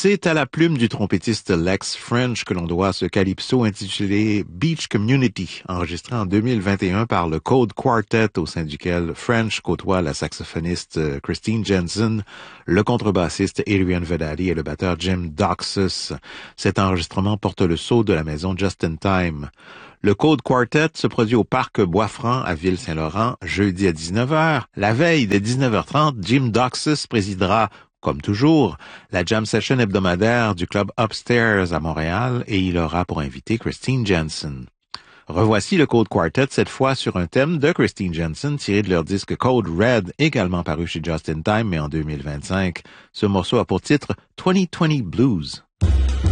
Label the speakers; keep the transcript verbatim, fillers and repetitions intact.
Speaker 1: C'est à la plume du trompettiste Lex French que l'on doit ce calypso intitulé Beach Community, enregistré en deux mille vingt et un par le Code Quartet, au sein duquel French côtoie la saxophoniste Christine Jensen, le contrebassiste Adrian Vedati et le batteur Jim Doxus. Cet enregistrement porte le sceau de la maison Just in Time. Le Code Quartet se produit au Parc Bois-Franc à Ville-Saint-Laurent, jeudi à dix-neuf heures. La veille, dès dix-neuf heures trente, Jim Doxus présidera, comme toujours, la jam session hebdomadaire du club Upstairs à Montréal et il aura pour invité Christine Jensen. Revoici le Code Quartet, cette fois sur un thème de Christine Jensen tiré de leur disque Code Red, également paru chez Just in Time, mais en deux mille vingt-cinq. Ce morceau a pour titre vingt vingt Blues.